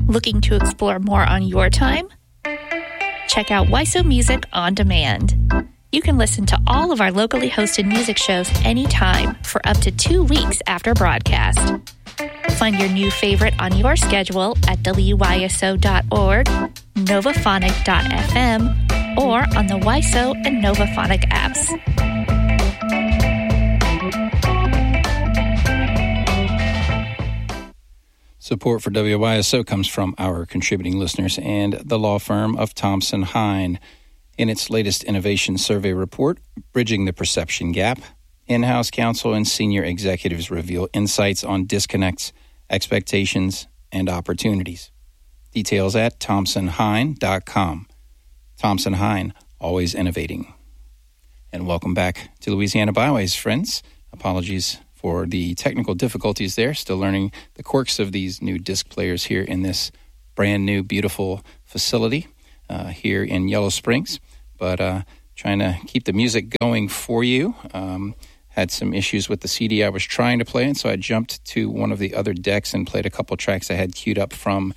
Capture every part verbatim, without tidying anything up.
Looking to explore more on your time? Check out W I S O Music On Demand. You can listen to all of our locally hosted music shows anytime for up to two weeks after broadcast. Find your new favorite on your schedule at W Y S O dot org, Novaphonic dot F M, or on the W I S O and Novaphonic apps. Support for W Y S O comes from our contributing listeners and the law firm of Thompson Hine. In its latest innovation survey report, Bridging the Perception Gap, in-house counsel and senior executives reveal insights on disconnects, expectations, and opportunities. Details at thompson hine dot com. Thompson Hine, always innovating. And welcome back to Louisiana Byways, friends. Apologies for the technical difficulties there. Still learning the quirks of these new disc players here in this brand new, beautiful facility uh, here in Yellow Springs. But uh, trying to keep the music going for you. Um, had some issues with the C D I was trying to play, and so I jumped to one of the other decks and played a couple tracks I had queued up from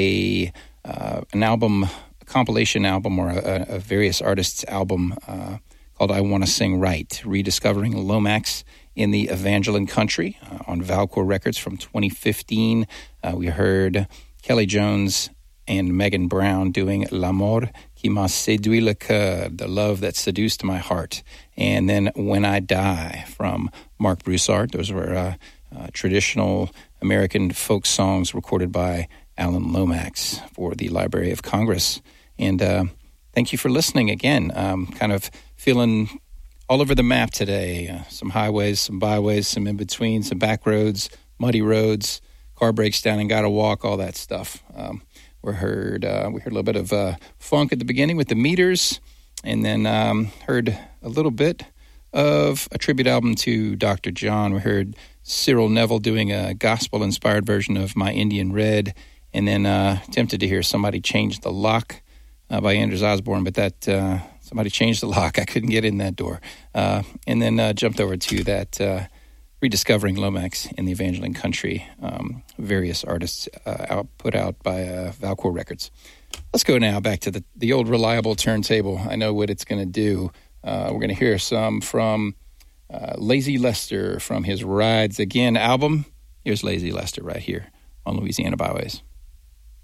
a uh, an album, a compilation album, or a, a various artists' album uh, called I Want to Sing Right, Rediscovering Lomax in the Evangeline Country uh, on Valcour Records from twenty fifteen. Uh, we heard Kelly Jones and Megan Brown doing L'amour qui m'a séduit le cœur, the love that seduced my heart. And then When I Die from Mark Broussard. Those were uh, uh, traditional American folk songs recorded by Alan Lomax for the Library of Congress. And uh, thank you for listening again. Um, kind of feeling all over the map today. Uh, some highways, some byways, some in-between, some back roads, muddy roads, car breaks down and gotta walk, all that stuff. Um, we heard uh, we heard a little bit of uh, funk at the beginning with the Meters, and then um, heard a little bit of a tribute album to Doctor John. We heard Cyril Neville doing a gospel-inspired version of My Indian Red, and then uh, attempted to hear Somebody Change the Lock uh, by Anders Osborne, but that... Uh, Somebody changed the lock. I couldn't get in that door. Uh, and then uh, jumped over to that uh, Rediscovering Lomax in the Evangeline Country, um, various artists uh, out, put out by uh, Valcour Records. Let's go now back to the, the old reliable turntable. I know what it's going to do. Uh, we're going to hear some from uh, Lazy Lester from his Rides Again album. Here's Lazy Lester right here on Louisiana Byways.